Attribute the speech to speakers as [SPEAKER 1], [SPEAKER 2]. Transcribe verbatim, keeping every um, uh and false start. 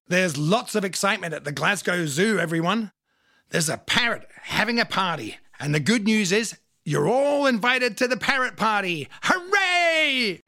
[SPEAKER 1] There's lots of excitement at the Glasgow Zoo, everyone. There's a parrot having a party, and the good news is you're all invited to the parrot party. Hooray!